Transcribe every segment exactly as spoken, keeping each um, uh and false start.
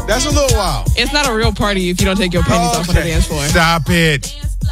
That's a little wild. It's not a real party if you don't take your panties Okay. off on the dance floor. Stop it.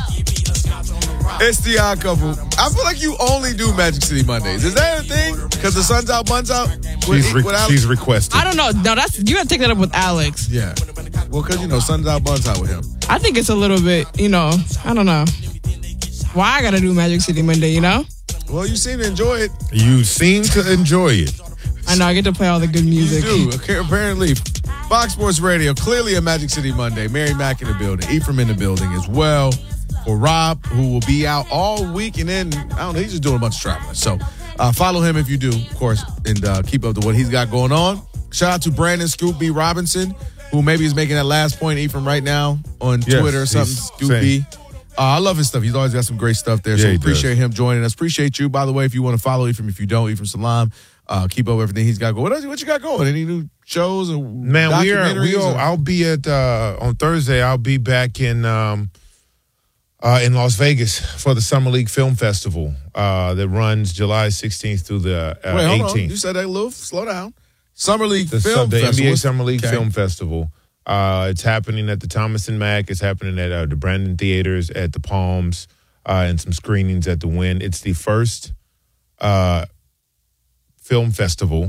It's the Odd Couple. I feel like you only do Magic City Mondays. Is that a thing? Because the sun's out, buns out? With, She's, re- with Alex? she's requested. I don't know. No, that's you gotta take that up with Alex. Yeah. Well, because, you know, sun's out, buns out with him. I think it's a little bit, you know, I don't know. Why I gotta do Magic City Monday, you know? Well, you seem to enjoy it. You seem to enjoy it. I know, I get to play all the good music. You do. Okay, apparently. Fox Sports Radio, clearly a Magic City Monday. Mary Mack in the building. Ephraim in the building as well. For Rob, who will be out all week, and then, I don't know, he's just doing a bunch of traveling. So uh, follow him if you do, of course, and uh, keep up to what he's got going on. Shout out to Brandon Scoop B. Robinson, who maybe is making that last point, Ephraim, right now on Yes, Twitter or something. he's Scoop saying. B. Uh, I love his stuff. He's always got some great stuff there. Yeah, so he appreciate does. him joining us. Appreciate you. By the way, if you want to follow Ephraim, if you don't, Ephraim Salam, uh, keep up everything he's got going. What else? What you got going? Any new shows or Man, we are. documentaries? We are. or- I'll be at uh, on Thursday. I'll be back in um, uh, in Las Vegas for the Summer League Film Festival uh, that runs July sixteenth through the uh, Wait, hold on. eighteenth. You said that a little. Slow down. Summer League The, Film the Festival. N B A Summer League Okay. Film Festival. Uh, it's happening at the Thomas and Mack. It's happening at uh, the Brandon Theaters, at the Palms, uh, and some screenings at the Wynn. It's the first uh, film festival,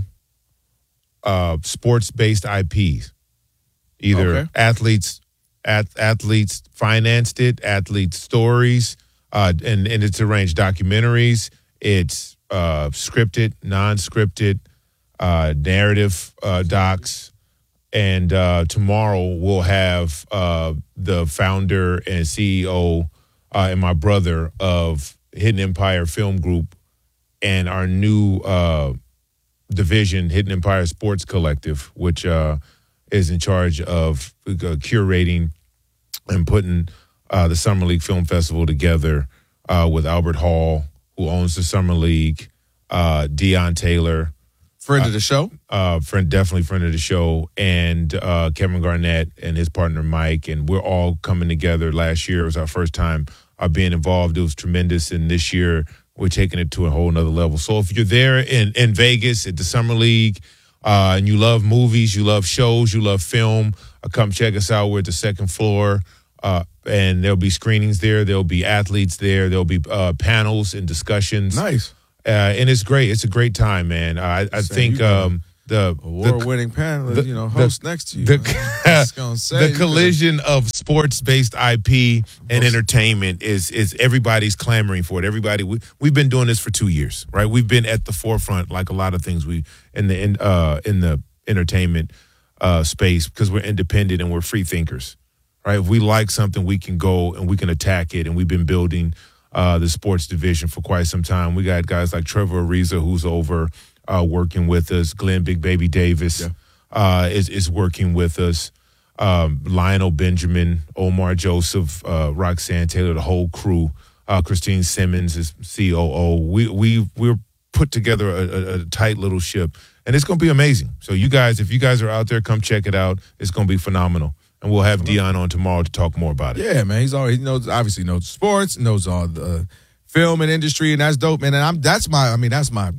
uh, sports-based I Ps. Either Okay. athletes, at, athletes financed it, athletes' stories, uh, and and it's arranged documentaries. It's uh, scripted, non-scripted, uh, narrative uh, docs. And uh, tomorrow we'll have uh, the founder and C E O uh, and my brother of Hidden Empire Film Group and our new uh, division, Hidden Empire Sports Collective, which uh, is in charge of uh, curating and putting uh, the Summer League Film Festival together uh, with Albert Hall, who owns the Summer League, uh, Deion Taylor, Friend of the show. uh, friend, definitely friend of the show, and uh, Kevin Garnett and his partner Mike, and we're all coming together. Last year it was our first time uh, being involved. It was tremendous, and this year we're taking it to a whole nother level. So if you're there in, in Vegas at the Summer League, uh, and you love movies, you love shows, you love film, uh, come check us out. We're at the second floor, uh, and there'll be screenings there. There'll be athletes there. There'll be uh, panels and discussions. Nice. Uh, and it's great. It's a great time, man. I, I Say think you got um, the Award-winning panelist, the- you know, the- host next to you. the, I'm just gonna say, the collision of sports-based I P and entertainment is is everybody's clamoring for it. Everybody, we, we've been doing this for two years, right? We've been at the forefront, like a lot of things we in the in, uh, in the entertainment uh, space, because we're independent and we're free thinkers, right? If we like something, we can go and we can attack it, and we've been building uh, the sports division for quite some time. We got guys like Trevor Ariza, who's over uh, working with us. Glenn Big Baby Davis Yeah. uh, is is working with us. Um, Lionel Benjamin, Omar Joseph, uh, Roxanne Taylor, the whole crew. Uh, Christine Simmons is C O O. We we we're put together a, a, a tight little ship, and it's going to be amazing. So you guys, if you guys are out there, come check it out. It's going to be phenomenal. And we'll have Dion on tomorrow to talk more about it. Yeah, man. He's already he knows obviously knows sports, knows all the film and industry, and that's dope, man. And I'm that's my I mean, that's my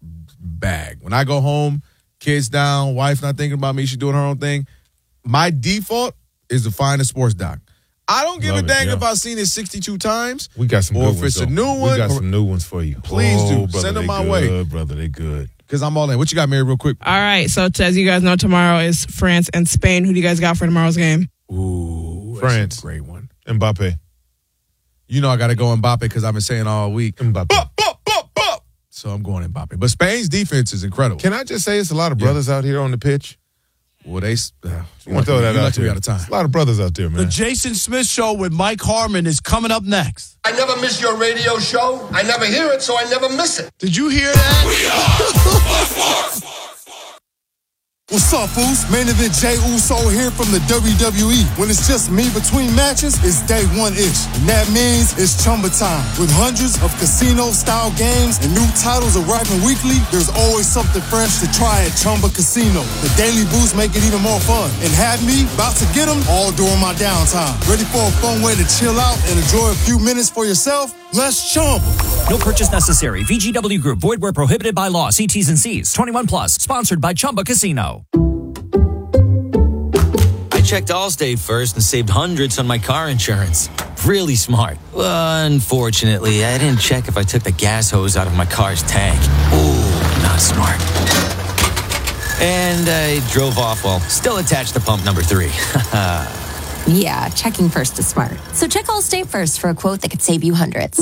bag. When I go home, kids down, wife not thinking about me, she's doing her own thing. My default is to find a sports doc. I don't give Love a it, dang yeah. if I've seen it sixty-two times. We got some Or good if ones. it's a though. new one, we got or- some new ones for you. Please oh, do. Brother, Send them they my good, way. brother. They good. Because I'm all in. What you got, Mary, real quick? All right, so t- as you guys know, tomorrow is France and Spain. Who do you guys got for tomorrow's game? Ooh, France. that's a great one. Mbappe. You know I got to go Mbappe because I've been saying all week. Mbappe. Bop, bop, bop, bop. So I'm going Mbappe. But Spain's defense is incredible. Can I just say it's a lot of brothers out here on the pitch? Well, they. Uh, I want to throw that you out lucky there. we out of time. There's a lot of brothers out there, man. The Jason Smith Show with Mike Harmon is coming up next. I never miss your radio show. I never hear it, so I never miss it. Did you hear that? What's up, Foos? Main event Jay Uso here from the W W E. When it's just me between matches, it's day one-ish. And that means it's Chumba time. With hundreds of casino-style games and new titles arriving weekly, there's always something fresh to try at Chumba Casino. The daily boosts make it even more fun. And have me about to get them all during my downtime. Ready for a fun way to chill out and enjoy a few minutes for yourself? Let's Chumba. No purchase necessary. V G W Group. Void where prohibited by law. See T's and C's. twenty-one plus. Sponsored by Chumba Casino. checked Allstate first and saved hundreds on my car insurance. Really smart. Unfortunately, I didn't check if I took the gas hose out of my car's tank. Ooh, not smart. And I drove off while still attached to pump number three. Yeah, checking first is smart. So check Allstate first for a quote that could save you hundreds.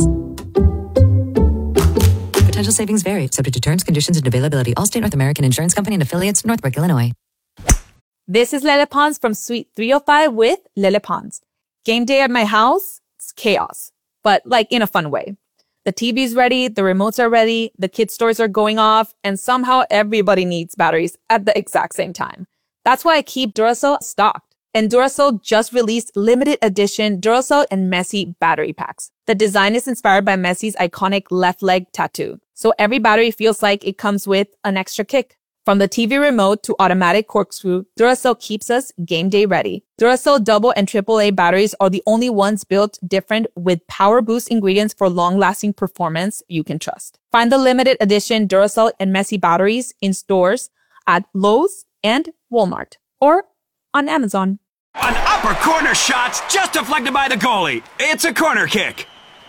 Potential savings vary, subject to terms, conditions, and availability. Allstate North American Insurance Company and affiliates, Northbrook, Illinois. This is Lele Pons from Suite three oh five with Lele Pons. Game day at my house, it's chaos, but like in a fun way. The T V's ready, the remotes are ready, the kids' toys are going off, and somehow everybody needs batteries at the exact same time. That's why I keep Duracell stocked. And Duracell just released limited edition Duracell and Messi battery packs. The design is inspired by Messi's iconic left leg tattoo. So every battery feels like it comes with an extra kick. From the T V remote to automatic corkscrew, Duracell keeps us game day ready. Duracell double and triple A batteries are the only ones built different with power boost ingredients for long-lasting performance you can trust. Find the limited edition Duracell and Messi batteries in stores at Lowe's and Walmart or on Amazon. An upper corner shot just deflected by the goalie. It's a corner kick.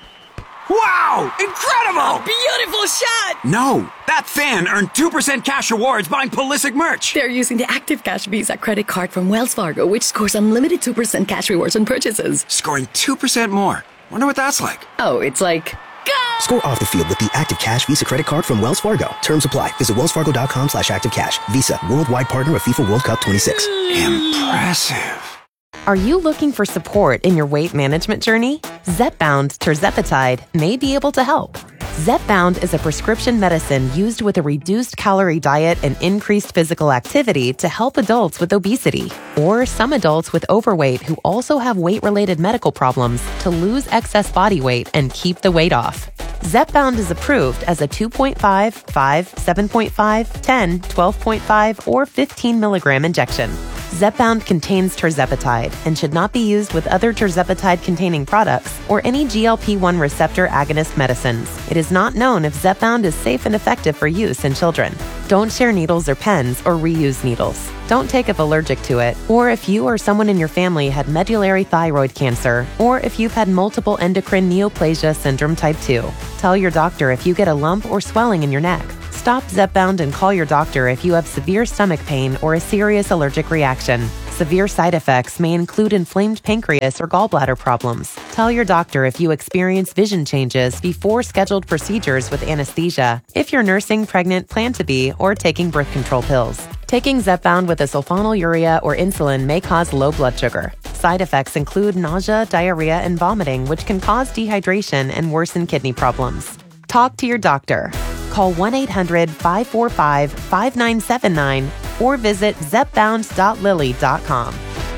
Wow! Incredible! Beautiful shot! No, that fan earned two percent cash rewards buying Pulisic merch. They're using the Active Cash Visa credit card from Wells Fargo, which scores unlimited two percent cash rewards on purchases. Scoring two percent more. Wonder what that's like. Oh, it's like... Go! Score off the field with the Active Cash Visa credit card from Wells Fargo. Terms apply. Visit wellsfargo.com slash activecash. Visa, worldwide partner of FIFA World Cup twenty-six. Impressive. Are you looking for support in your weight management journey? Zepbound tirzepatide may be able to help. Zepbound is a prescription medicine used with a reduced calorie diet and increased physical activity to help adults with obesity or some adults with overweight who also have weight-related medical problems to lose excess body weight and keep the weight off. Zepbound is approved as a two point five, five, seven point five, ten, twelve point five, or fifteen milligram injection. Zepbound contains tirzepatide and should not be used with other tirzepatide-containing products or any G L P one receptor agonist medicines. It is not known if Zepbound is safe and effective for use in children. Don't share needles or pens or reuse needles. Don't take if allergic to it, or if you or someone in your family had medullary thyroid cancer, or if you've had multiple endocrine neoplasia syndrome type two. Tell your doctor if you get a lump or swelling in your neck. Stop Zepbound and call your doctor if you have severe stomach pain or a serious allergic reaction. Severe side effects may include inflamed pancreas or gallbladder problems. Tell your doctor if you experience vision changes before scheduled procedures with anesthesia, if you're nursing, pregnant, plan to be, or taking birth control pills. Taking Zepbound with a sulfonylurea or insulin may cause low blood sugar. Side effects include nausea, diarrhea, and vomiting, which can cause dehydration and worsen kidney problems. Talk to your doctor. Call one eight hundred, five four five, five nine seven nine or visit zepbound dot lilly dot com.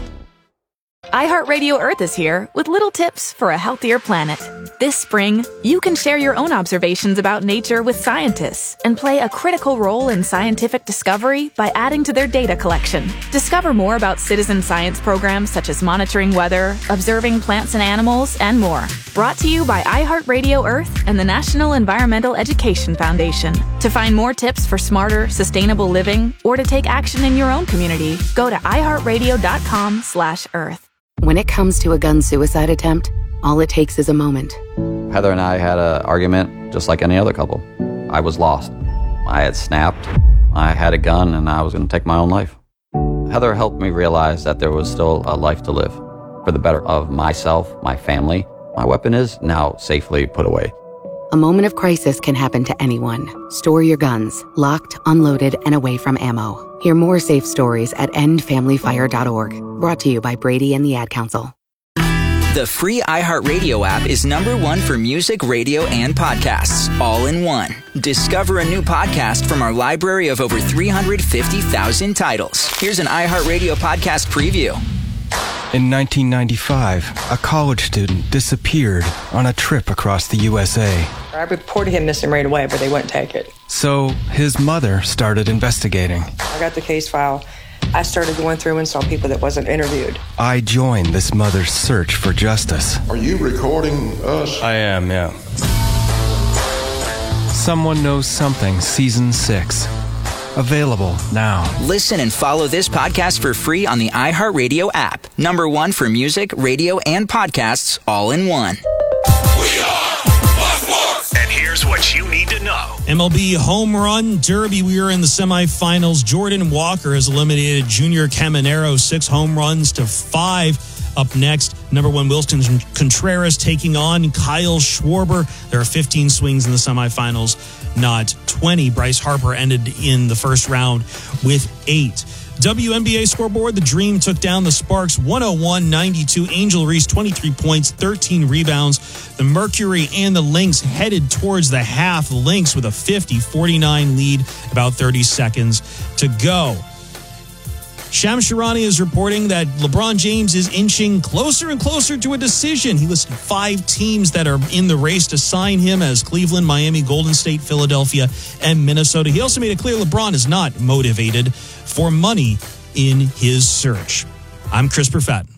iHeartRadio Earth is here with little tips for a healthier planet. This spring, you can share your own observations about nature with scientists and play a critical role in scientific discovery by adding to their data collection. Discover more about citizen science programs such as monitoring weather, observing plants and animals, and more. Brought to you by iHeartRadio Earth and the National Environmental Education Foundation. To find more tips for smarter, sustainable living or to take action in your own community, go to iHeartRadio.com slash Earth. When it comes to a gun suicide attempt, all it takes is a moment. Heather and I had an argument just like any other couple. I was lost. I had snapped. I had a gun and I was going to take my own life. Heather helped me realize that there was still a life to live for the better of myself, my family. My weapon is now safely put away. A moment of crisis can happen to anyone. Store your guns, locked, unloaded, and away from ammo. Hear more safe stories at end family fire dot org. Brought to you by Brady and the Ad Council. The free iHeartRadio app is number one for music, radio, and podcasts, all in one. Discover a new podcast from our library of over three hundred fifty thousand titles. Here's an iHeartRadio podcast preview. In nineteen ninety-five, a college student disappeared on a trip across the U S A. I reported him missing right away, but they wouldn't take it. So his mother started investigating. I got the case file. I started going through and saw people that wasn't interviewed. I joined this mother's search for justice. Are you recording us? I am, yeah. Someone Knows Something, Season six. Available now. Listen and follow this podcast for free on the iHeartRadio app. Number one for music, radio, and podcasts all in one. We are Fox Sports. And here's what you need to know. M L B Home Run Derby. We are in the semifinals. Jordan Walker has eliminated Junior Caminero six home runs to five. Up next, number one Wilson Contreras taking on Kyle Schwarber. There are fifteen swings in the semifinals, not twenty. Bryce Harper ended in the first round with eight. W N B A scoreboard, the Dream took down the Sparks one oh one ninety-two. Angel Reese, twenty-three points, thirteen rebounds. The Mercury and the Lynx headed towards the half. The Lynx with a fifty forty-nine lead, about thirty seconds to go. Shams Charania is reporting that LeBron James is inching closer and closer to a decision. He listed five teams that are in the race to sign him as Cleveland, Miami, Golden State, Philadelphia, and Minnesota. He also made it clear LeBron is not motivated for money in his search. I'm Chris Perfett.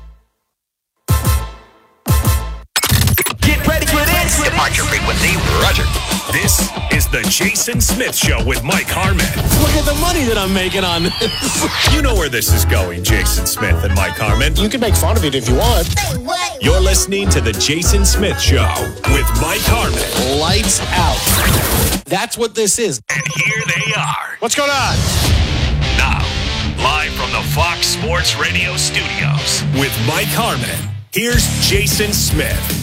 Get ready for this. Departure frequency, Roger. This is the Jason Smith Show with Mike Harmon. Look at the money that I'm making on this. You know where this is going, Jason Smith and Mike Harmon. You can make fun of it if you want. You're listening to the Jason Smith Show with Mike Harmon. Lights out. That's what this is. And here they are. What's going on? Now, live from the Fox Sports Radio studios with Mike Harmon. Here's Jason Smith.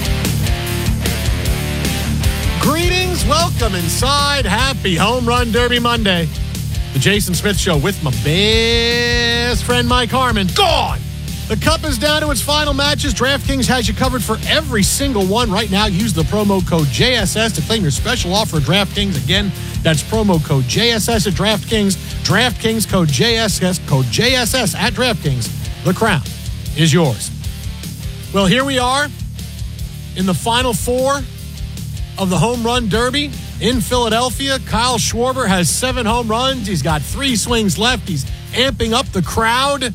Greetings, welcome inside. Happy Home Run Derby Monday. The Jason Smith Show with my best friend Mike Harmon. Gone! The Cup is down to its final matches. DraftKings has you covered for every single one. Right now, use the promo code J S S to claim your special offer at DraftKings. Again, that's promo code J S S at DraftKings. DraftKings code J S S, code J S S at DraftKings. The crown is yours. Well, here we are in the final four of the Home Run Derby in Philadelphia. Kyle Schwarber has seven home runs. He's got three swings left. He's amping up the crowd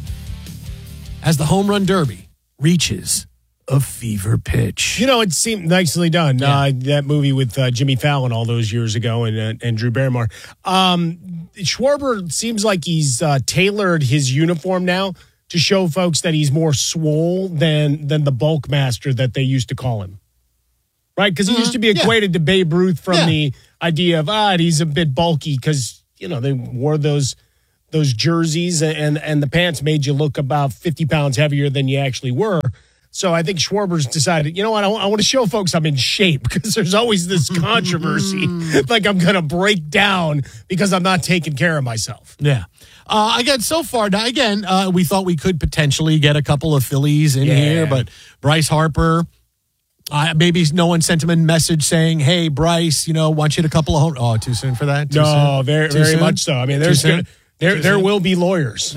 as the Home Run Derby reaches a fever pitch. You know, it seemed nicely done. Yeah. Uh, that movie with uh, Jimmy Fallon all those years ago and uh, and Drew Barrymore. Um, Schwarber seems like he's uh, tailored his uniform now to show folks that he's more swole than than the bulk master that they used to call him. Right, because he mm-hmm. used to be equated yeah. to Babe Ruth from yeah. the idea of, ah, he's a bit bulky because, you know, they wore those those jerseys and, and the pants made you look about fifty pounds heavier than you actually were. So I think Schwarber's decided, you know what, I, I want to show folks I'm in shape because there's always this controversy, like I'm going to break down because I'm not taking care of myself. Yeah. Uh, again, so far, now, again, uh, we thought we could potentially get a couple of Phillies in yeah. here, but Bryce Harper... Uh, maybe no one sent him a message saying, hey, Bryce, you know, want you to a couple of home. Oh, too soon for that? Too no, soon? very, too very soon? much so. I mean, there's gonna, there too there soon? will be lawyers.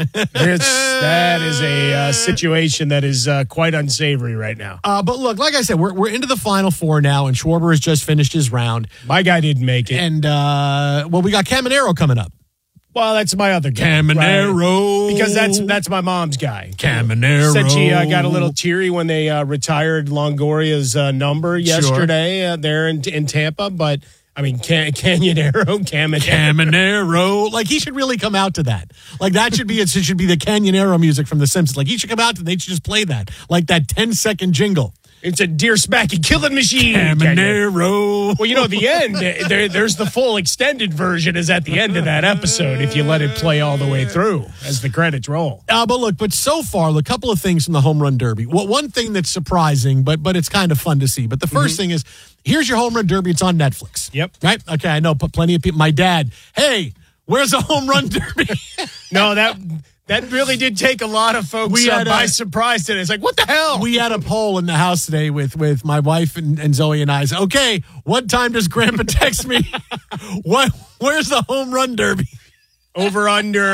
That is a uh, situation that is uh, quite unsavory right now. Uh, but look, like I said, we're we're into the final four now, and Schwarber has just finished his round. My guy didn't make it. And, uh, well, we got Caminero coming up. Well, that's my other guy. Caminero. Right? Because that's that's my mom's guy. Caminero. Said she uh, got a little teary when they uh, retired Longoria's uh, number yesterday sure. uh, there in, in Tampa. But, I mean, Can- Canyonero, Caminero. Caminero. Like, he should really come out to that. Like, that should be it should be the Canyonero music from The Simpsons. Like, he should come out to They should just play that. Like, that ten-second jingle. It's a deer smacky killing machine. Caminero. Well, you know, the end, there, there's the full extended version is at the end of that episode if you let it play all the way through as the credits roll. Uh, but look, but so far, a couple of things from the Home Run Derby. Well, one thing that's surprising, but but it's kind of fun to see. But the first mm-hmm. thing is, here's your Home Run Derby. It's on Netflix. Yep. Right? Okay, I know plenty of people. My dad, hey, where's a Home Run Derby? No, that... That really did take a lot of folks we had uh, by a, surprise today. It's like, what the hell? We had a poll in the house today with, with my wife and, and Zoe and I. Said, okay, what time does Grandpa text me? What? Where's the Home Run Derby? Over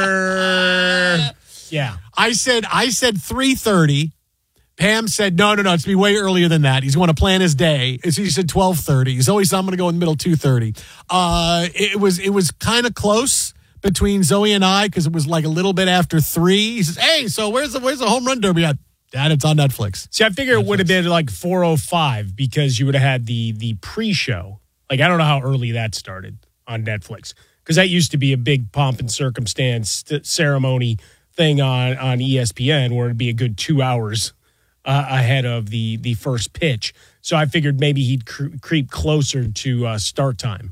under. Yeah. I said I said three thirty. Pam said, no, no, no, it's be way earlier than that. He's going to plan his day. So he said twelve thirty. Zoe said, I'm going to go in the middle, two thirty. Uh, it was, it was kind of close between Zoe and I because it was like a little bit after three. He says, hey, so where's the where's the Home Run Derby at? Dad, it's on Netflix. See, I figure Netflix. It would have been like four oh five because you would have had the the pre-show. Like, I don't know how early that started on Netflix. because that used to be a big pomp and circumstance ceremony thing on, on E S P N where it'd be a good two hours uh, ahead of the, the first pitch. So I figured maybe he'd cre- creep closer to uh, start time.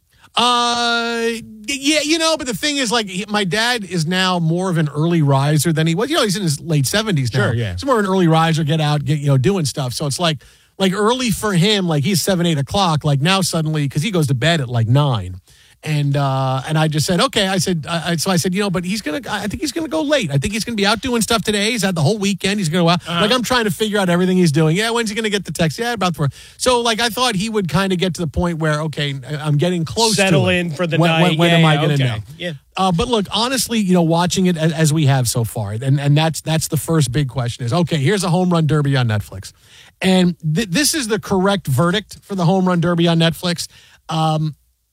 Uh, yeah, you know, but the thing is, like, he, my dad is now more of an early riser than he was. You know, he's in his late seventies now. Sure, yeah. He's more of an early riser, get out, get, you know, doing stuff. So it's like, like early for him, like he's seven, eight o'clock. Like now suddenly, because he goes to bed at like nine. And uh, and I just said, okay. I said, I, so I said, you know, but he's going to, I think he's going to go late. I think he's going to be out doing stuff today. He's had the whole weekend. He's going to go out. Uh-huh. Like I'm trying to figure out everything he's doing. Yeah, when's he going to get the text? Yeah, about four. So like I thought he would kind of get to the point where, okay, I'm getting close Settle to it. in for the when, night. When, when yeah, am I yeah, going to okay. know? Yeah. Uh, but look, honestly, you know, watching it as, as we have so far, and, and that's that's the first big question is, okay, here's a home run derby on Netflix. And th- this is the correct verdict for the home run derby on Netflix. Um,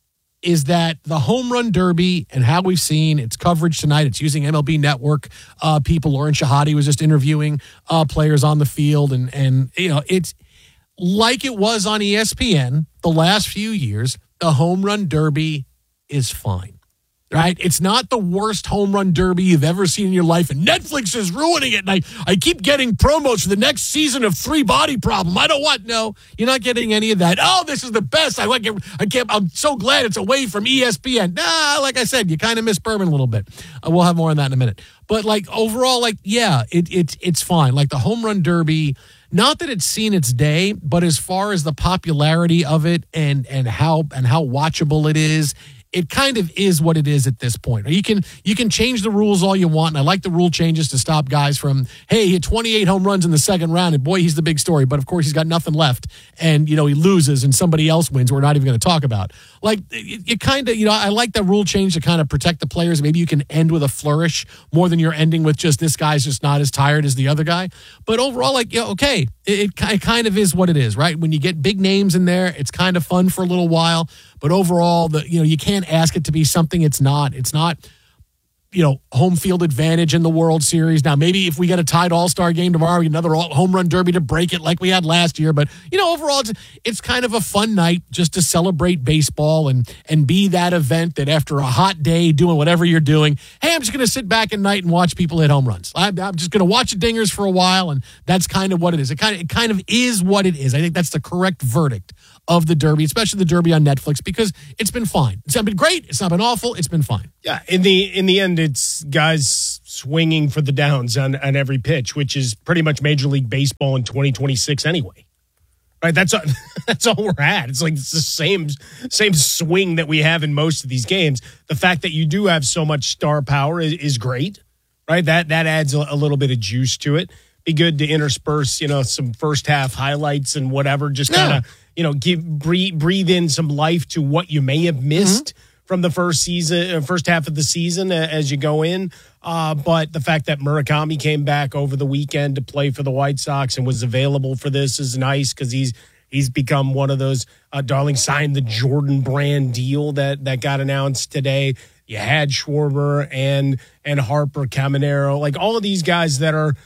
is that the home run derby and how we've seen its coverage tonight, it's using M L B Network uh, people. Lauren Shahadi was just interviewing uh, players on the field. And, and, you know, it's like it was on E S P N the last few years, the home run derby is fine. Right? It's not the worst home run derby you've ever seen in your life, and Netflix is ruining it. And I, I keep getting promos for the next season of Three Body Problem. I don't want, no, you're not getting any of that. Oh, this is the best. I like it. I can't, I'm so glad it's away from E S P N. Nah, like I said, you kind of miss Berman a little bit. Uh, we'll have more on that in a minute. But like overall, like, yeah, it, it, it's fine. Like the home run derby, not that it's seen its day, but as far as the popularity of it and, and how, and how watchable it is, it kind of is what it is at this point. You can you can change the rules all you want, and I like the rule changes to stop guys from, hey, he had twenty-eight home runs in the second round, and boy, he's the big story. But of course, he's got nothing left, and you know he loses, and somebody else wins. We're not even going to talk about. Like you, you kind of, you know, I like that rule change to kind of protect the players. Maybe you can end with a flourish more than you're ending with just this guy's just not as tired as the other guy. But overall, like, yeah, okay, it, it, it kind of is what it is, right? When you get big names in there, it's kind of fun for a little while. But overall, the you know you can't ask it to be something it's not. It's not, you know, home field advantage in the World Series. Now, maybe if we get a tied All-Star game tomorrow, we get another home run derby to break it like we had last year. But, you know, overall, it's, it's kind of a fun night just to celebrate baseball and and be that event that after a hot day doing whatever you're doing, hey, I'm just going to sit back at night and watch people hit home runs. I'm, I'm just going to watch the dingers for a while, and that's kind of what it is. It kind of, it kind of is what it is. I think that's the correct verdict of the Derby, especially the Derby on Netflix, because it's been fine. It's not been great. It's not been awful. It's been fine. Yeah, in the in the end, it's guys swinging for the downs on, on every pitch, which is pretty much Major League Baseball in twenty twenty-six anyway. Right? That's all, that's all we're at. It's like it's the same same swing that we have in most of these games. The fact that you do have so much star power is, is great, right? That that adds a, a little bit of juice to it. Be good to intersperse, you know, some first half highlights and whatever. Just kind of, yeah. you know, give breathe, breathe in some life to what you may have missed mm-hmm. from the first season, first half of the season as you go in. Uh, but the fact that Murakami came back over the weekend to play for the White Sox and was available for this is nice because he's he's become one of those. Uh, Darling signed the Jordan Brand deal that that got announced today. You had Schwarber and and Harper, Caminero, like all of these guys that are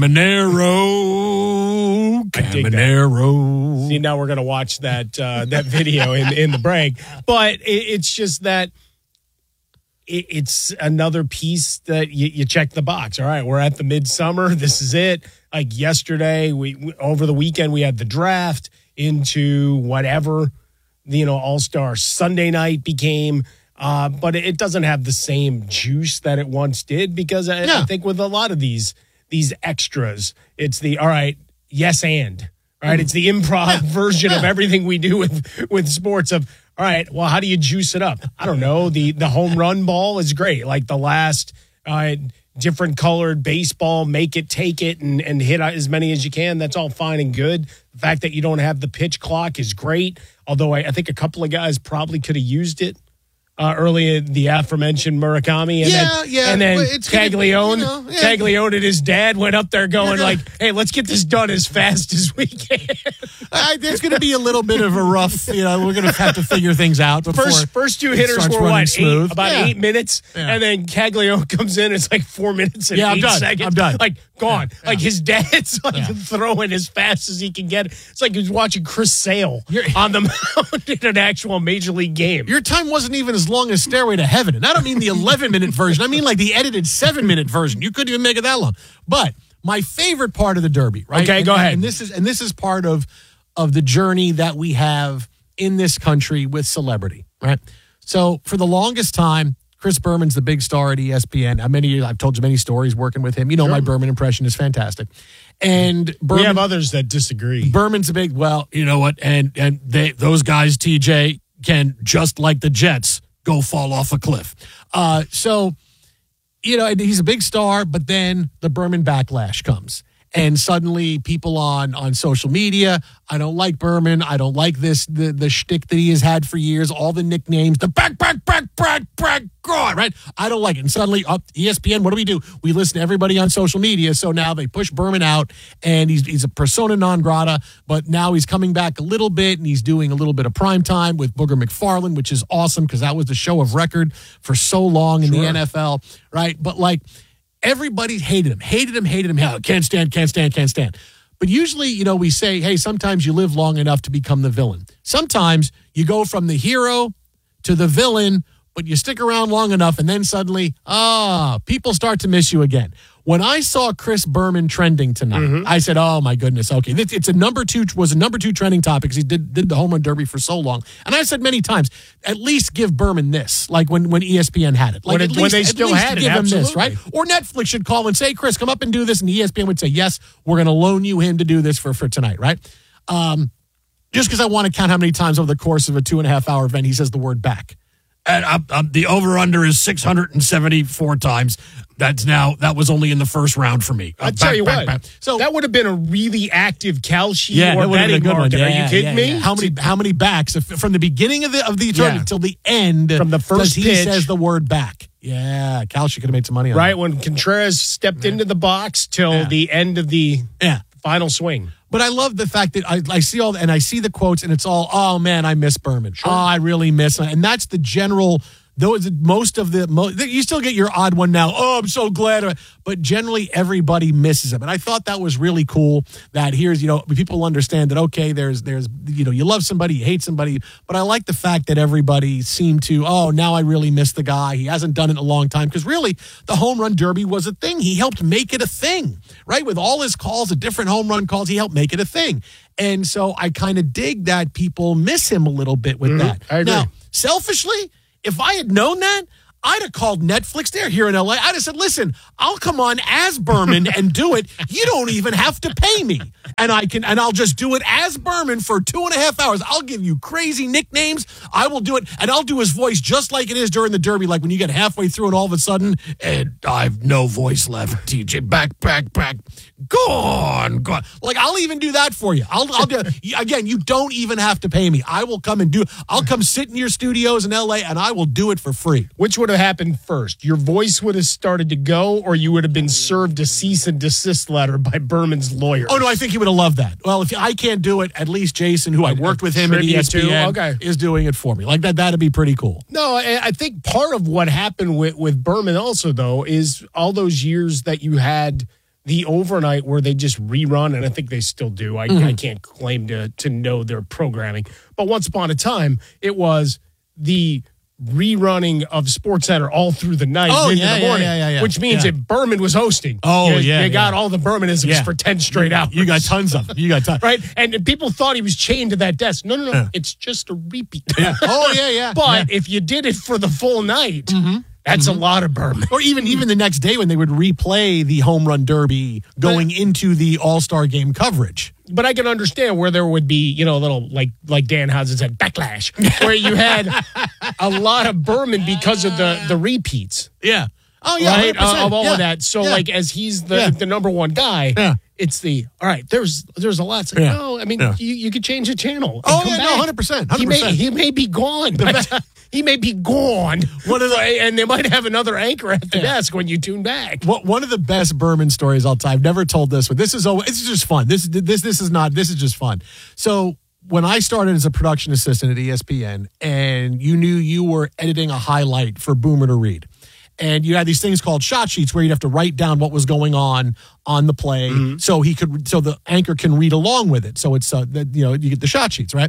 Caminero, Caminero. See, now we're gonna watch that uh, that video in in the break, but it, it's just that it, it's another piece that you, you check the box. All right, we're at the midsummer. This is it. Like yesterday, we, we over the weekend we had the draft into whatever you know All Star Sunday night became. Uh, but it doesn't have the same juice that it once did because I, yeah. I think with a lot of these these extras, it's the all right, yes and right. Mm. It's the improv yeah. version yeah. of everything we do with with sports. Of all right, well, how do you juice it up? I don't know. The the home run ball is great. Like the last uh, different colored baseball, make it, take it, and and hit as many as you can. That's all fine and good. The fact that you don't have the pitch clock is great. Although I, I think a couple of guys probably could have used it. Uh, early, the aforementioned Murakami, and yeah, then, yeah, and then it's Caglione, you know, yeah. Caglione and his dad went up there going like, "Hey, let's get this done as fast as we can." uh, there's going to be a little bit of a rough, you know, we're going to have to figure things out. First, first two hitters were what, eight, about yeah. eight minutes, yeah. and then Caglione comes in. It's like four minutes and yeah, eight I'm done. seconds. I'm done. Like gone. Yeah. Like his dad's like yeah. throwing as fast as he can get. It's like he was watching Chris Sale You're, on the mound in an actual major league game. Your time wasn't even as long as Stairway to Heaven. And I don't mean the eleven-minute version. I mean like the edited seven-minute version. You couldn't even make it that long. But my favorite part of the Derby, right? Okay, and, go ahead. And this is and this is part of of the journey that we have in this country with celebrity, right? So for the longest time, Chris Berman's the big star at E S P N. How many? I've told you many stories working with him. You know, sure. My Berman impression is fantastic. And Berman, we have others that disagree. Berman's a big, well, you know what? And and they those guys, T J, can, just like the Jets, go fall off a cliff. Uh, so, you know, and he's a big star, but then the Berman backlash comes. And suddenly people on, on social media, I don't like Berman. I don't like this, the, the shtick that he has had for years, all the nicknames, the back, back, back, back, back, God, right? I don't like it. And suddenly, up E S P N, what do we do? We listen to everybody on social media. So now they push Berman out, and he's he's a persona non grata, but now he's coming back a little bit, and he's doing a little bit of prime time with Booger McFarland, which is awesome because that was the show of record for so long in sure. the N F L, right? But like, everybody hated him, hated him, hated him. Hell, can't stand, can't stand, can't stand. But usually, you know, we say, hey, sometimes you live long enough to become the villain. Sometimes you go from the hero to the villain, but you stick around long enough, and then suddenly, ah, people start to miss you again. When I saw Chris Berman trending tonight, mm-hmm. I said, oh, my goodness, okay. It's a number two, was a number two trending topic because he did, did the home run derby for so long. And I said many times, at least give Berman this, like when, when E S P N had it. Like when, at it, least, when they still had it, give absolutely. him this, right? Or Netflix should call and say, Chris, come up and do this. And E S P N would say, yes, we're going to loan you him to do this for, for tonight, right? Um, just because I want to count how many times over the course of a two and a half hour event he says the word back. And uh, uh, the over-under is six hundred seventy-four times. That's now, that was only in the first round for me. Uh, I'll tell you back, what, back. So that would have been a really active Kalshi yeah, or betting market. Yeah, Are you kidding yeah, me? Yeah. How many how many backs if, from the beginning of the of the tournament yeah. till the end? From the first he pitch. says the word back. Yeah, Kalshi could have made some money on right, that. Right, when Contreras stepped yeah. into the box till yeah. the end of the yeah. final swing. But I love the fact that I, I see all, and I see the quotes, and it's all, oh, man, I miss Berman. Sure. Oh, I really miss him. And that's the general... Those most of the mo- you still get your odd one now. Oh, I'm so glad, but generally everybody misses him, and I thought that was really cool. That here's you know people understand that okay, there's there's you know you love somebody, you hate somebody, but I like the fact that everybody seemed to oh now I really miss the guy. He hasn't done it in a long time because really the home run derby was a thing. He helped make it a thing, right? With all his calls, the different home run calls, he helped make it a thing, and so I kind of dig that people miss him a little bit with mm-hmm. that. I agree. Now, selfishly. If I had known that, I'd have called Netflix. They're here in L A. I'd have said, listen, I'll come on as Berman and do it. You don't even have to pay me. And I can, and I'll just do it as Berman for two and a half hours. I'll give you crazy nicknames. I will do it. And I'll do his voice just like it is during the Derby. Like when you get halfway through and all of a sudden, and I've no voice left, T J. Back, back, back. Gone, gone. Like I'll even do that for you. I'll, I'll do again. You don't even have to pay me. I will come and do. I'll come sit in your studios in L A and I will do it for free. Which would have happened first? Your voice would have started to go, or you would have been served a cease and desist letter by Berman's lawyer. Oh no, I think he would have loved that. Well, if I can't do it, at least Jason, who I worked with him at E S P N, okay. is doing it for me. Like that. That'd be pretty cool. No, I think part of what happened with with Berman also though is all those years that you had. The overnight where they just rerun, and I think they still do. I, mm-hmm. I can't claim to to know their programming. But once upon a time, it was the rerunning of SportsCenter all through the night oh, into yeah, the morning, yeah, yeah, yeah, which means yeah. that Berman was hosting. Oh, you, yeah. You yeah. got all the Bermanisms yeah. for ten straight hours. You got tons of them. You got tons. Right? And people thought he was chained to that desk. No, no, no. Yeah. It's just a repeat. Yeah. Oh, yeah, yeah. But yeah. if you did it for the full night, mm-hmm. That's mm-hmm. a lot of Berman. Or even even the next day when they would replay the home run derby going but, into the All-Star game coverage. But I can understand where there would be, you know, a little, like like Dan Housen said, backlash, where you had a lot of Berman because of the, the repeats. Yeah. Oh, yeah. Right? Uh, of all yeah. of that. So, yeah. like, as he's the, yeah. the number one guy, yeah. it's the, all right, there's there's a lot. It's like, yeah. no, I mean, yeah. you, you could change the channel. Oh, yeah, back. no, one hundred percent. one hundred percent. He may, he may be gone. But he may be gone. One of the, and they might have another anchor at the yeah. desk when you tune back. What, one of the best Berman stories I'll tell. I've never told this, but this is always, this is just fun. This, this, this is not, this is just fun. So, when I started as a production assistant at E S P N, and you knew you were editing a highlight for Boomer to read, and you had these things called shot sheets where you'd have to write down what was going on on the play, mm-hmm. so he could, so the anchor can read along with it. So it's, uh, the, you know, you get the shot sheets, right?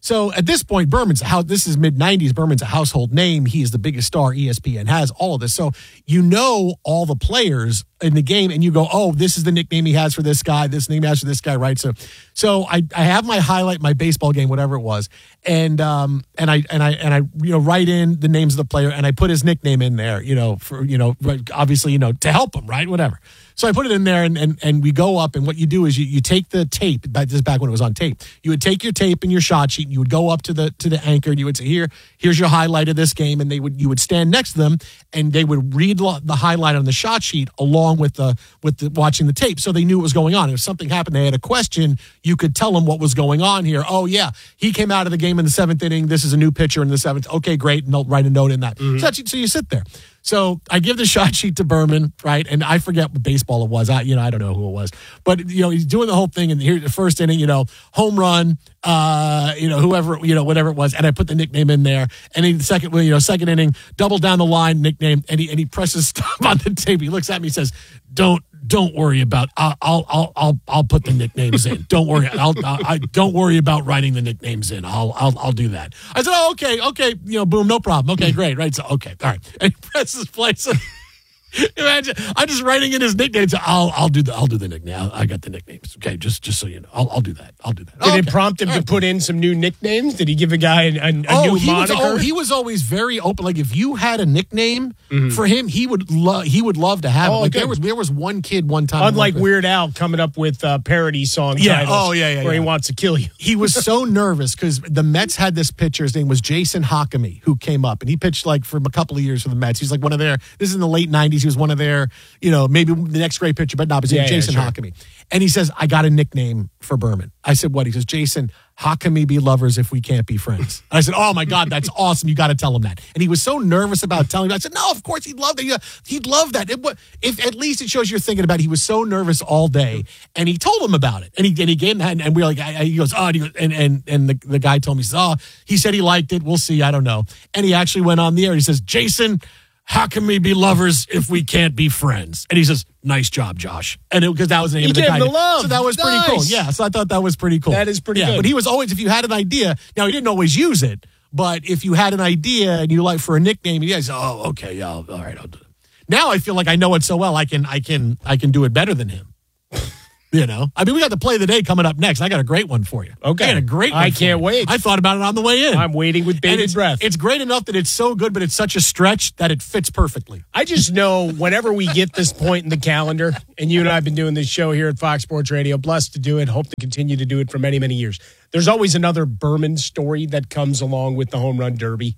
So at this point, Berman's a house. This is mid nineties. Berman's a household name. He is the biggest star E S P N has. All of this, so you know all the players in the game, and you go, "Oh, this is the nickname he has for this guy. This name he has for this guy." Right. So, so I, I have my highlight, my baseball game, whatever it was, and um and I and I and I you know write in the names of the player, and I put his nickname in there. You know, for you know, obviously you know to help him, right? Whatever. So I put it in there, and, and, and we go up, and what you do is you, you take the tape. This is back when it was on tape. You would take your tape and your shot sheet, and you would go up to the to the anchor, and you would say, "Here, here's your highlight of this game," and they would you would stand next to them, and they would read the highlight on the shot sheet along with the with the watching the tape, so they knew what was going on. If something happened, they had a question, you could tell them what was going on here. Oh yeah, he came out of the game in the seventh inning. This is a new pitcher in the seventh. Okay, great, and they'll write a note in that. Mm-hmm. So, that's, so you sit there. So I give the shot sheet to Berman, right? And I forget what baseball it was. I, you know, I don't know who it was, but you know, he's doing the whole thing. And here, the first inning, you know, home run, uh, you know, whoever, you know, whatever it was. And I put the nickname in there. And then the second, you know, second inning, double down the line, nickname. And he and he presses stop on the tape. He looks at me, and says, "Don't." Don't worry about. I'll I'll I'll I'll put the nicknames in. Don't worry. I'll I don't worry about writing the nicknames in. I'll I'll I'll do that. I said, oh okay okay you know boom no problem. Okay great right so okay all right. And he presses play. So imagine I'm just writing in his nicknames. I'll I'll do the I'll do the nickname. I'll, I got the nicknames. Okay just just so you know I'll I'll do that. I'll do that. Did okay. it prompt him all to right. put in some new nicknames? Did he give a guy a, a, a oh, new he moniker? Was, oh, he was always very open. Like if you had a nickname mm-hmm. for him, he would love he would love to have oh, it. Like good. there was there was one kid one time. Unlike Weird Al coming up with uh, parody song yeah. titles oh, yeah, yeah, where yeah. he wants to kill you. He was so nervous because the Mets had this pitcher. His name was Jason Hakami, who came up and he pitched like for a couple of years for the Mets. He's like one of their. This is in the late nineties. He was one of their. You know, maybe the next great pitcher, but not. His name yeah, Jason yeah, sure. Hakami, and he says, "I got a nickname for Berman." I said, "What?" He says, "Jason, how can we be lovers if we can't be friends?" And I said, "Oh my God, that's awesome! You got to tell him that." And he was so nervous about telling me. I said, "No, of course he'd love that. He'd love that. It, if at least it shows you're thinking about it." He was so nervous all day, and he told him about it. And he and he gave him and, and we were like, I, he goes, "Oh," and he goes, and and, and the, the guy told me, he says, "Oh, he said he liked it. We'll see. I don't know." And he actually went on the air. He says, "Jason, how can we be lovers if we can't be friends?" And he says, "Nice job, Josh." And because that was the name he of the gave guy. him the love. So that was nice. pretty cool. Yeah. So I thought that was pretty cool. That is pretty yeah, good. But he was always, if you had an idea, now he didn't always use it, but if you had an idea and you like for a nickname, you guys, oh, okay, yeah, all right, I'll do it. Now I feel like I know it so well, I can, I can, I can do it better than him. You know, I mean, we got the play of the day coming up next. I got a great one for you. Okay. I got a great one I for can't you. wait. I thought about it on the way in. I'm waiting with And bated it's, breath. it's great enough that it's so good, but it's such a stretch that it fits perfectly. I just know whenever we get this point in the calendar, and you and I have been doing this show here at Fox Sports Radio, blessed to do it, hope to continue to do it for many, many years. There's always another Berman story that comes along with the home run derby.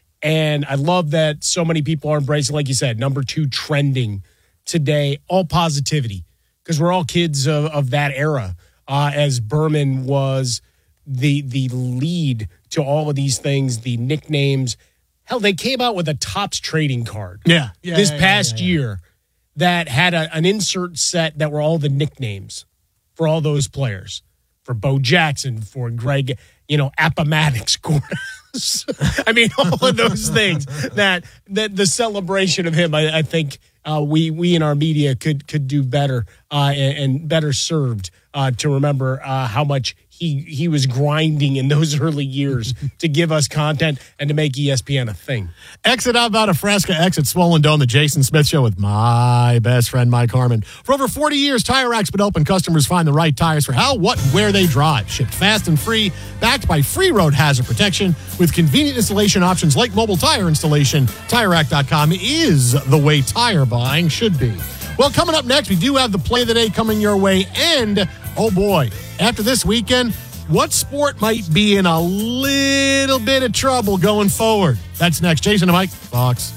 And I love that so many people are embracing, like you said, number two trending today, all positivity. Because we're all kids of, of that era, uh, as Berman was the the lead to all of these things, the nicknames. Hell, they came out with a Topps trading card Yeah. yeah this yeah, past yeah, yeah. year that had a, an insert set that were all the nicknames for all those players. For Bo Jackson, for Greg, you know, Appomattox Courthouse. I mean, all of those things that, that the celebration of him, I, I think uh, we we in our media could could do better uh, and, and better served uh, to remember uh, how much he he was grinding in those early years to give us content and to make E S P N a thing. Exit out about a Fresca, exit Swollen Dome, the Jason Smith Show with my best friend, Mike Harmon. For over forty years, Tire Rack's been open. Customers find the right tires for how, what, and where they drive. Shipped fast and free, backed by free road hazard protection with convenient installation options like mobile tire installation. Tire Rack dot com is the way tire buying should be. Well, coming up next, we do have the play of the day coming your way. And, oh boy, after this weekend, what sport might be in a little bit of trouble going forward? That's next. Jason and Mike, Fox.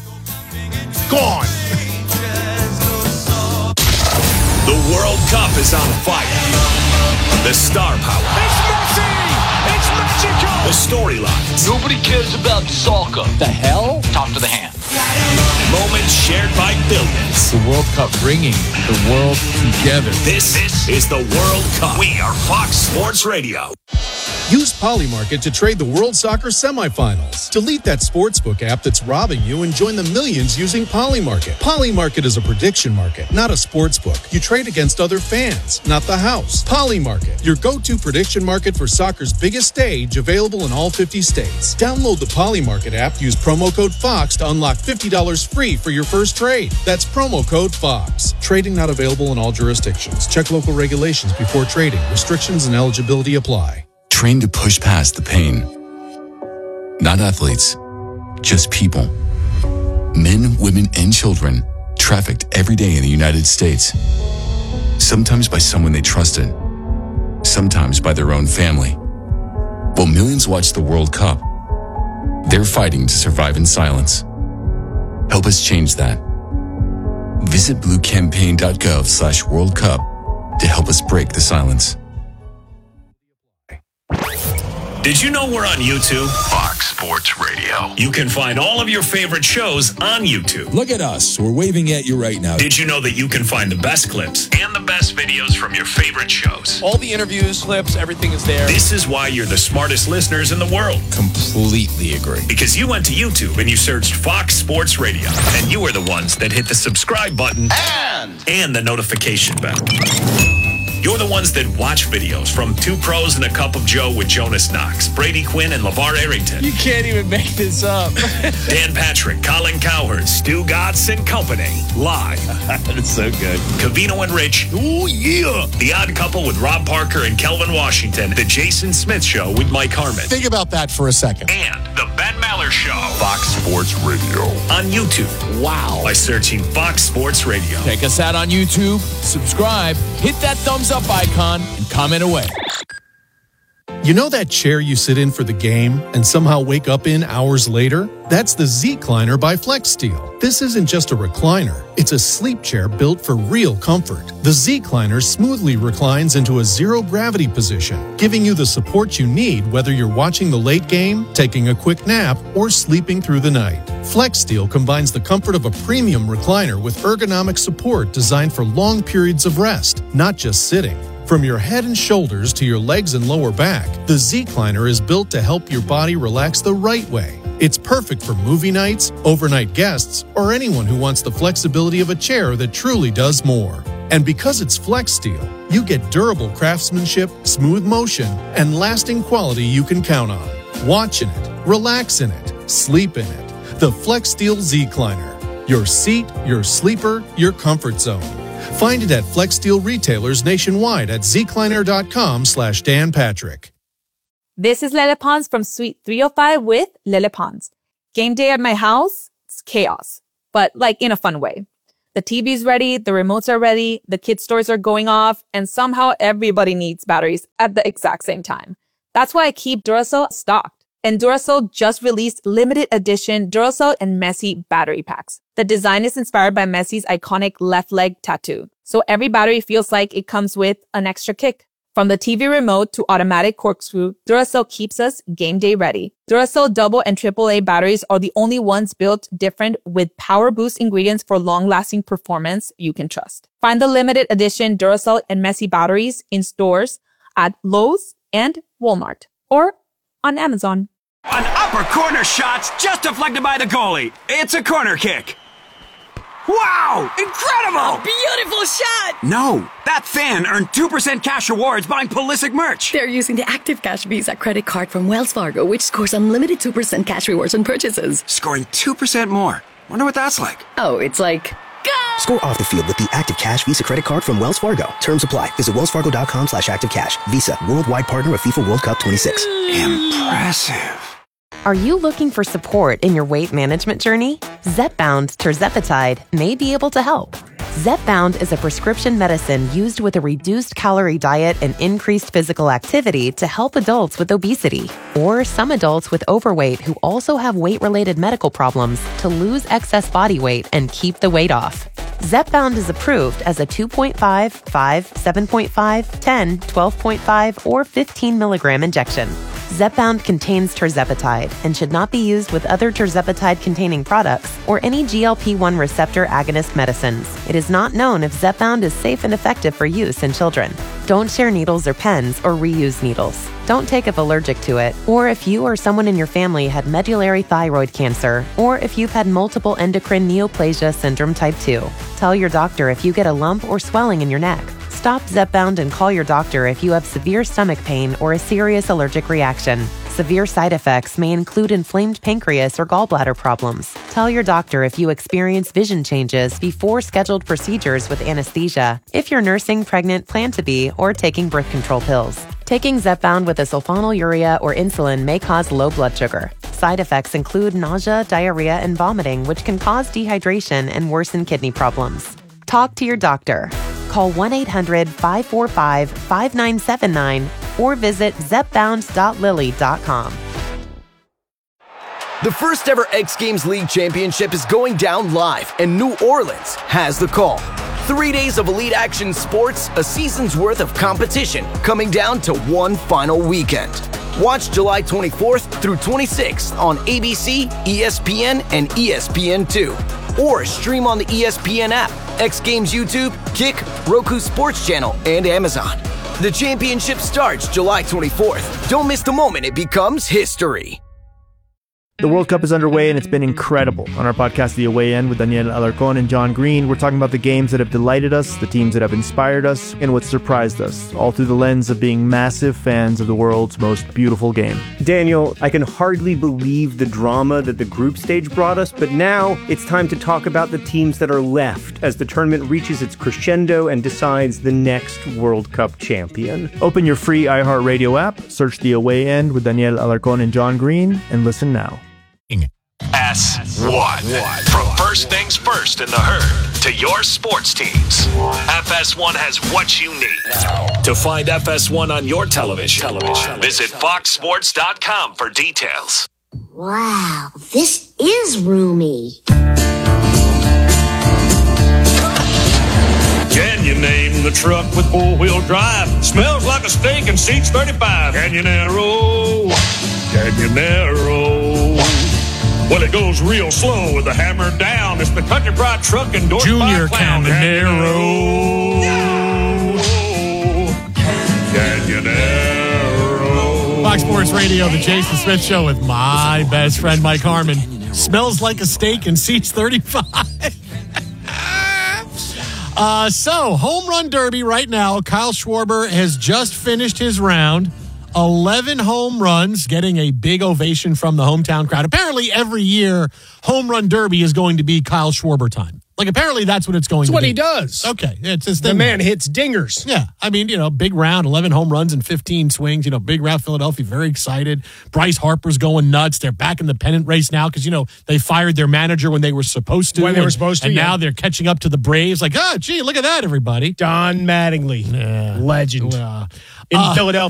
Gone. The World Cup is on fire. The star power. It's Messi! It's Mexico! The storylines. Nobody cares about soccer. The hell? Talk to the hand. Moments shared by billions. The World Cup bringing the world together. This, this is the World Cup. We are Fox Sports Radio. Use Polymarket to trade the World Soccer semifinals. Delete that sportsbook app that's robbing you and join the millions using Polymarket. Polymarket is a prediction market, not a sportsbook. You trade against other fans, not the house. Polymarket, your go-to prediction market for soccer's biggest stage, available in all fifty states. Download the Polymarket app, use promo code FOX to unlock fifty dollars free for your first trade. That's promo code FOX. Trading not available in all jurisdictions. Check local regulations before trading. Restrictions and eligibility apply. Train to push past the pain. Not athletes, just people. Men, women, and children trafficked every day in the United States. Sometimes by someone they trusted, sometimes by their own family. While millions watch the World Cup, they're fighting to survive in silence. Help us change that. Visit bluecampaign.gov slash World Cup to help us break the silence. Did you know we're on YouTube? Fox Sports Radio. You can find all of your favorite shows on YouTube. Look at us. We're waving at you right now. Did you know that you can find the best clips and the best videos from your favorite shows? All the interviews, clips, everything is there. This is why you're the smartest listeners in the world. Completely agree. Because you went to YouTube and you searched Fox Sports Radio. And you were the ones that hit the subscribe button and, and the notification bell. You're the ones that watch videos from Two Pros and a Cup of Joe with Jonas Knox, Brady Quinn, and LeVar Arrington. You can't even make this up. Dan Patrick, Colin Cowherd, Stu Gatz and Company. Live. That is so good. Covino and Rich. Oh, yeah. The Odd Couple with Rob Parker and Kelvin Washington. The Jason Smith Show with Mike Harmon. Think about that for a second. And The Ben Maller Show. Fox Sports Radio. On YouTube. Wow. By searching Fox Sports Radio. Check us out on YouTube. Subscribe. Hit that thumbs up icon and comment away. You know that chair you sit in for the game and somehow wake up in hours later? That's the Z-Cliner by FlexSteel. This isn't just a recliner. It's a sleep chair built for real comfort. The Z-Cliner smoothly reclines into a zero-gravity position, giving you the support you need whether you're watching the late game, taking a quick nap, or sleeping through the night. FlexSteel combines the comfort of a premium recliner with ergonomic support designed for long periods of rest, not just sitting. From your head and shoulders to your legs and lower back, the Z-Cliner is built to help your body relax the right way. It's perfect for movie nights, overnight guests, or anyone who wants the flexibility of a chair that truly does more. And because it's FlexSteel, you get durable craftsmanship, smooth motion, and lasting quality you can count on. Watch in it, relax in it, sleep in it. The FlexSteel Z-Cliner. Your seat, your sleeper, your comfort zone. Find it at FlexSteel retailers nationwide at zcliner.com slash Dan Patrick. This is Lele Pons from Suite three oh five with Lele Pons. Game day at my house, it's chaos, but like in a fun way. The T V's ready, the remotes are ready, the kids' toys are going off, and somehow everybody needs batteries at the exact same time. That's why I keep Duracell stocked. And Duracell just released limited edition Duracell and Messi battery packs. The design is inspired by Messi's iconic left leg tattoo. So every battery feels like it comes with an extra kick. From the T V remote to automatic corkscrew, Duracell keeps us game day ready. Duracell double and triple A batteries are the only ones built different with power boost ingredients for long-lasting performance you can trust. Find the limited edition Duracell and Messi batteries in stores at Lowe's and Walmart or on Amazon. An upper corner shot just deflected by the goalie. It's a corner kick. Wow! Incredible! Beautiful shot! No, that fan earned two percent cash rewards buying Pulisic merch. They're using the Active Cash Visa credit card from Wells Fargo, which scores unlimited two percent cash rewards on purchases. Scoring two percent more. Wonder what that's like. Oh, it's like... Score off the field with the Active Cash Visa credit card from Wells Fargo. Terms apply. Visit wellsfargo.com slash active cash. Visa, worldwide partner of FIFA World Cup twenty-six. Impressive. Are you looking for support in your weight management journey? Zepbound tirzepatide may be able to help. Zepbound is a prescription medicine used with a reduced calorie diet and increased physical activity to help adults with obesity or some adults with overweight who also have weight-related medical problems to lose excess body weight and keep the weight off. Zepbound is approved as a two point five, five, seven point five, ten, twelve point five, or fifteen milligram injection. Zepbound contains tirzepatide and should not be used with other tirzepatide-containing products or any G L P one receptor agonist medicines. It is not known if Zepbound is safe and effective for use in children. Don't share needles or pens or reuse needles. Don't take if allergic to it, or if you or someone in your family had medullary thyroid cancer, or if you've had multiple endocrine neoplasia syndrome type two. Tell your doctor if you get a lump or swelling in your neck. Stop Zepbound and call your doctor if you have severe stomach pain or a serious allergic reaction. Severe side effects may include inflamed pancreas or gallbladder problems. Tell your doctor if you experience vision changes before scheduled procedures with anesthesia, if you're nursing, pregnant, plan to be, or taking birth control pills. Taking Zepbound with a sulfonylurea or insulin may cause low blood sugar. Side effects include nausea, diarrhea, and vomiting, which can cause dehydration and worsen kidney problems. Talk to your doctor. Call one eight hundred five four five five nine seven nine or visit zepbound dot lilly dot com. The first ever X Games League Championship is going down live, and New Orleans has the call. Three days of elite action sports, a season's worth of competition, coming down to one final weekend. Watch July twenty-fourth through twenty-sixth on A B C, E S P N, and E S P N two. Or stream on the E S P N app, X Games YouTube, Kick, Roku Sports Channel, and Amazon. The championship starts July twenty-fourth. Don't miss the moment it becomes history. The World Cup is underway, and it's been incredible. On our podcast, The Away End, with Daniel Alarcón and John Green, we're talking about the games that have delighted us, the teams that have inspired us, and what surprised us, all through the lens of being massive fans of the world's most beautiful game. Daniel, I can hardly believe the drama that the group stage brought us, but now it's time to talk about the teams that are left as the tournament reaches its crescendo and decides the next World Cup champion. Open your free iHeartRadio app, search The Away End with Daniel Alarcón and John Green, and listen now. S one. From first things first in the herd to your sports teams, F S one has what you need. To find F S one on your television, television. visit fox sports dot com for details. Wow, this is roomy. Can you name the truck with four-wheel drive? Smells like a steak and seats thirty-five. Canyonero, Canyonero. Well, it goes real slow with the hammer down. It's the Country Pride truck endorsed Junior by Clown Canyonero. Canyonero. Fox Sports Radio, the Jason Smith Show with my best friend, Mike Harmon. Smells like a steak and seats thirty-five. uh, so, home run derby right now. Kyle Schwarber has just finished his round. eleven home runs, getting a big ovation from the hometown crowd. Apparently, every year, home run derby is going to be Kyle Schwarber time. Like, apparently, that's what it's going That's to what be. he does. Okay. It's his thing. The man hits dingers. Yeah. I mean, you know, big round, eleven home runs and fifteen swings. You know, big round, Philadelphia, very excited. Bryce Harper's going nuts. They're back in the pennant race now because, you know, they fired their manager when they were supposed to. When they and, were supposed to, And yeah. now they're catching up to the Braves. Like, oh, gee, look at that, everybody. Don Mattingly. Yeah. Legend. Uh, in uh, Philadelphia.